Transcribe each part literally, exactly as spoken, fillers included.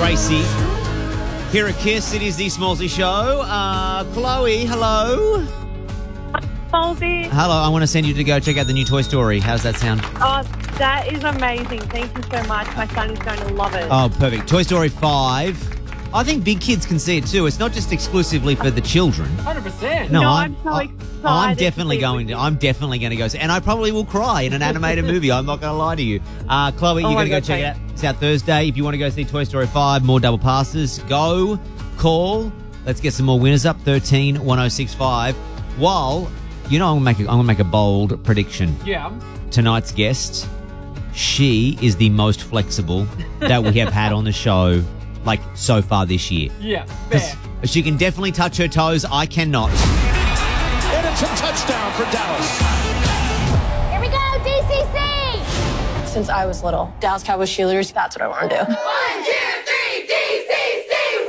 Tracy. Here at Kiss, it is the Smallsy Show. Uh, Chloe, hello. Smallsy. Hello, I want to send you to go check out the new Toy Story. How's that sound? Oh, that is amazing. Thank you so much. My son is going to love it. Oh, perfect. Toy Story five. I think big kids can see it too. It's not just exclusively for the children. one hundred percent. No, No, I'm, I'm so I- excited I'm to definitely see it going with to. you. I'm definitely going to go. see- And I probably will cry in an animated movie. I'm not going to lie to you. Uh, Chloe, Oh you're my going to go God, check it thanks. out. It's out Thursday. If you want to go see Toy Story five, more double passes, go, call. Let's get some more winners up. thirteen one oh six five. While, you know, I'm going to make a, I'm going to make a bold prediction. Yeah. Tonight's guest, she is the most flexible that we have had on the show, like, so far this year. Yeah. Fair. She can definitely touch her toes. I cannot. And it's a touchdown for Dallas. Here we go, D C C! Since I was little, Dallas Cowboys cheerleaders, that's what I want to do. One, two, three, D C C,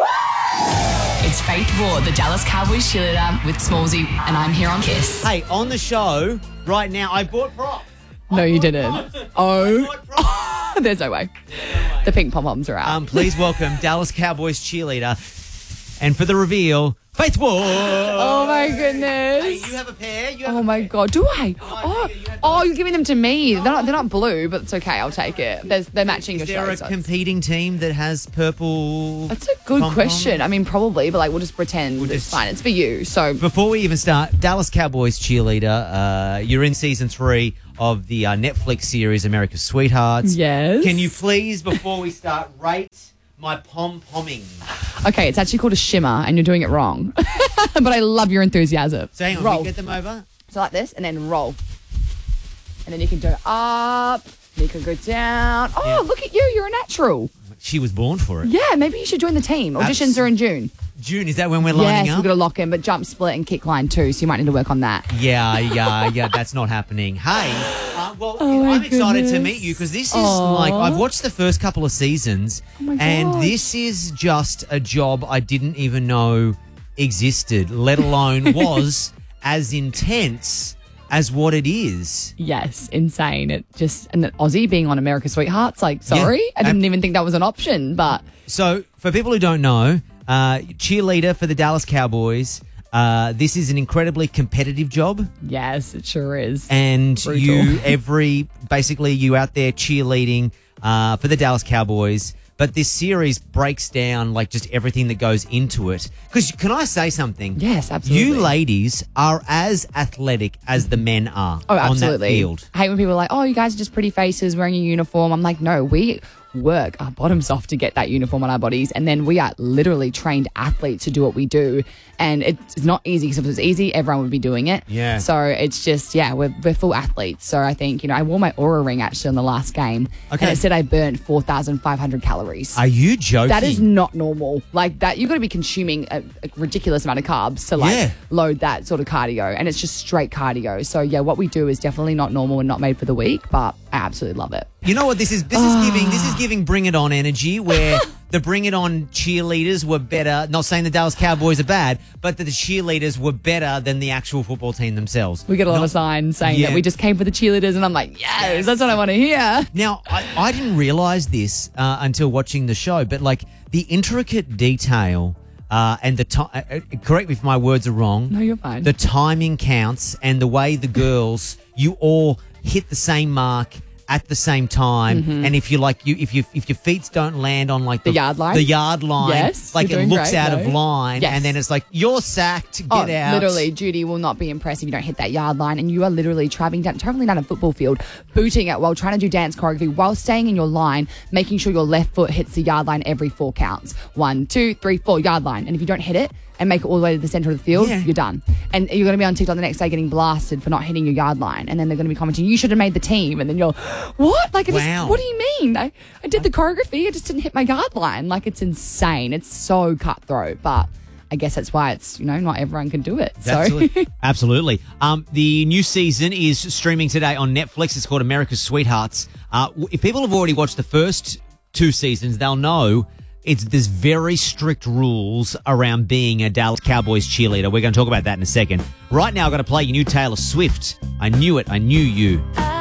woo! It's Faith Ward, the Dallas Cowboys cheerleader with Smallsy, and I'm here on Kiss. Hey, on the show right now, I bought props. No, you didn't. I Oh, bought props. there's no way. The pink pom-poms are out. Um, please welcome Dallas Cowboys cheerleader, and for the reveal, Faith Ward. oh, my Hey, goodness. you have a pair. You have Oh, a my pair. God. Do I? Oh, you have oh, you're giving them to me. They're not, they're not blue, but it's okay. I'll take it. There's, they're matching Is your there show. a so it's- competing team that has purple? That's a good pom-poms? question. I mean, probably, but like we'll just pretend We'll it's just- fine. It's for you. So Before we even start, Dallas Cowboys cheerleader, uh, you're in season three of the uh, Netflix series America's Sweethearts. Yes. Can you please, before we start, rate my pom-pomming? okay, it's actually called a shimmer, and you're doing it wrong. But I love your enthusiasm. So hang on, roll. we get them over. So like this, and then roll, and then you can do it up. You can go down. Oh, Yeah. look at you! You're a natural. She was born for it. Yeah, maybe you should join the team. Auditions Abs- are in June. June, is that when we're lining Yes, up? we've got to lock in, but jump, split, and kick line too. So you might need to work on that. Yeah, yeah, yeah, that's not happening. Hey, uh, well, Oh, my I'm excited to goodness. meet you because this is Aw. like, I've watched the first couple of seasons Oh my and God. this is just a job I didn't even know existed, let alone was as intense as what it is. Yes, insane. It just and then Aussie being on America's Sweethearts. Like, sorry, Yeah. I didn't Ab- even think that was an option. But So, for people who don't know, uh, cheerleader for the Dallas Cowboys, uh, this is an incredibly competitive job. yes, it sure is. And Brutal. you every basically you out there cheerleading uh, for the Dallas Cowboys. But this series breaks down like just everything that goes into it. Because can I say something? Yes, absolutely. You ladies are as athletic as the men are Oh, on that absolutely. field. I hate when people are like, oh, you guys are just pretty faces wearing a uniform. I'm like, no, we work our bottoms off to get that uniform on our bodies. And then we are literally trained athletes to do what we do. And it's not easy because if it was easy, everyone would be doing it. Yeah. So it's just, yeah, we're, we're full athletes. So I think, you know, I wore my Aura ring actually on the last game. Okay. And it said I burnt four thousand five hundred calories. Are you joking? That is not normal. Like that, you've got to be consuming a, a ridiculous amount of carbs to like Yeah. load that sort of cardio, and it's just straight cardio. So yeah, what we do is definitely not normal and not made for the week, but I absolutely love it. You know what this is? This is giving. This is giving Bring It On energy, where the Bring It On cheerleaders were better. Not saying the Dallas Cowboys are bad, but that the cheerleaders were better than the actual football team themselves. We get a lot Not- of signs saying Yeah. that we just came for the cheerleaders, and I'm like, yes, that's what I want to hear. Now, I, I didn't realize this uh, until watching the show, but like the intricate detail uh, and the time. Uh, uh, correct me if my words are wrong. No, you're fine. The timing counts, and the way the girls, you all hit the same mark at the same time, and if you like, you if you if your feet don't land on like the, Mm-hmm. The yard line? the yard line, Yes, like you're it doing looks great, out though. of line, Yes. and then it's like you're sacked, get Oh, out. literally, Judy will not be impressed if you don't hit that yard line, and you are literally traveling down, traveling down a football field, booting it while trying to do dance choreography, while staying in your line, making sure your left foot hits the yard line every four counts. One, two, three, four, yard line. And if you don't hit it and make it all the way to the center of the field, Yeah. you're done. And you're going to be on TikTok the next day getting blasted for not hitting your yard line, and then they're going to be commenting, "You should have made the team," and then you're, "What? Like, I just, Wow. what do you mean? I, I did the choreography, I just didn't hit my yard line." Like, it's insane. It's so cutthroat, but I guess that's why it's, you know, not everyone can do it. So. Absolutely. Absolutely. Um, the new season is streaming today on Netflix. It's called America's Sweethearts. Uh, w- if people have already watched the first two seasons, they'll know it's there's very strict rules around being a Dallas Cowboys cheerleader. We're going to talk about that in a second. Right now, I've got to play you new Taylor Swift. I knew it. I knew you.